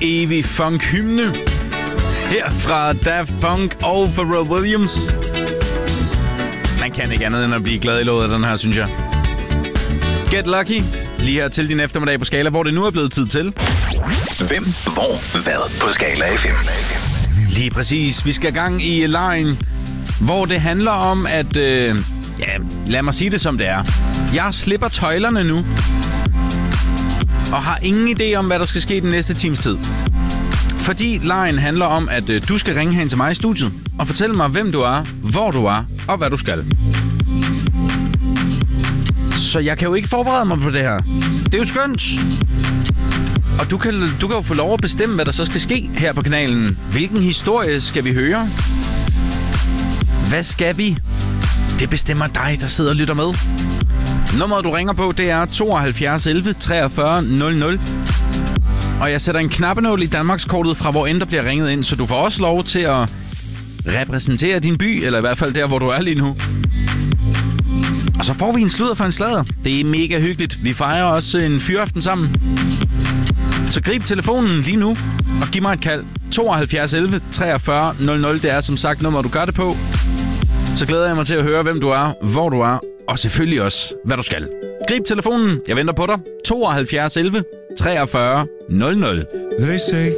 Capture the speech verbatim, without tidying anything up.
evig funk-hymne her fra Daft Punk og Pharrell Williams. Man kan ikke andet end at blive glad i låget af den her, synes jeg. Get Lucky, lige her til din eftermiddag på Skala, hvor det nu er blevet tid til. Hvem, hvor, hvad på Skala F M? Lige præcis. Vi skal i gang i lejen, hvor det handler om, at... Øh, ja, lad mig sige det som det er. Jeg slipper tøjlerne nu, og har ingen idé om, hvad der skal ske den næste times tid. Fordi lejen handler om, at øh, du skal ringe hen til mig i studiet og fortælle mig, hvem du er, hvor du er og hvad du skal. Så jeg kan jo ikke forberede mig på det her. Det er jo skønt. Og du kan, du kan jo få lov at bestemme, hvad der så skal ske her på kanalen. Hvilken historie skal vi høre? Hvad skal vi? Det bestemmer dig, der sidder og lytter med. Nummeret, du ringer på, det er tooghalvfjerds elleve treogfyrre nul nul. Og jeg sætter en knappenål i Danmarkskortet fra, hvor end der bliver ringet ind, så du får også lov til at repræsentere din by, eller i hvert fald der, hvor du er lige nu. Og så får vi en sludder for en sladder. Det er mega hyggeligt. Vi fejrer også en fyraften sammen. Så grib telefonen lige nu og giv mig et kald. tooghalvfjerds elleve treogfyrre nul nul, det er som sagt nummer, du gør det på. Så glæder jeg mig til at høre, hvem du er, hvor du er, og selvfølgelig også, hvad du skal. Grib telefonen. Jeg venter på dig. tooghalvfjerds elleve treogfyrre nul nul.